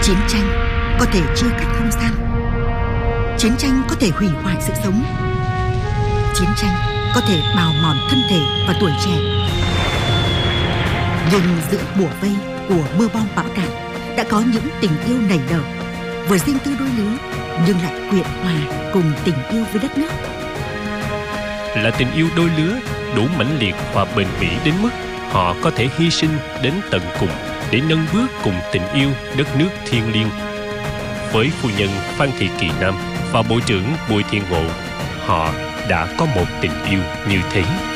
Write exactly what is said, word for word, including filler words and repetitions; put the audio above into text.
Chiến tranh có thể chia cắt không gian. Chiến tranh có thể hủy hoại sự sống. Chiến tranh có thể bào mòn thân thể và tuổi trẻ. Nhưng giữa bủa vây của mưa bom bão đạn đã có những tình yêu nảy nở, vừa riêng tư đôi lứa nhưng lại quyện hòa cùng tình yêu với đất nước. Là tình yêu đôi lứa đủ mãnh liệt và bền bỉ đến mức họ có thể hy sinh đến tận cùng để nâng bước cùng tình yêu đất nước thiêng liêng. Với phu nhân Phan Thị Kỳ Nam và Bộ trưởng Bùi Thiện Ngộ, họ đã có một tình yêu như thế.